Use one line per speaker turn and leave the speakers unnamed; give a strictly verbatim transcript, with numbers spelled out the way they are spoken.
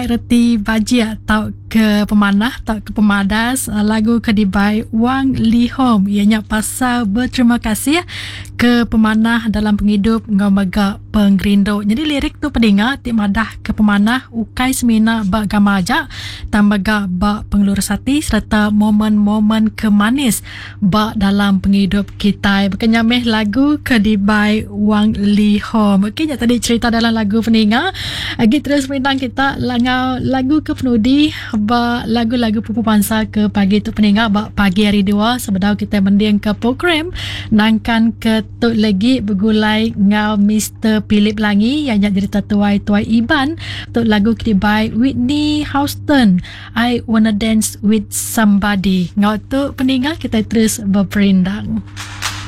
Reti Baji atau ke pemanah atau ke pemadas uh, lagu Kedibai Wang Li Hom ianya pasal berterima kasih ke pemanah dalam penghidup ngamaga penggerindo. Jadi lirik tu pendengar ti madah ke pemanah ukai semina bak gamaja tambaga bak pengelurus hati serta momen-momen kemanis bak dalam penghidup kita. Berkenyameh lagu Kedibai Wang Li Hom. Okey, tadi cerita dalam lagu pendengar. Lagi terus minang kita langau lagu ke penudi ba lagu-lagu pupu bangsa ke pagi tu pendengar ba pagi hari dua sebedau kita mending ke program nangkan ke tu lagi bergulai ngau Mister Philip Langi yang jadi tuai tuai Iban tu lagu Kedibai Whitney Houston I Wanna Dance With Somebody. Ngau tu pendengar kita terus berperindang.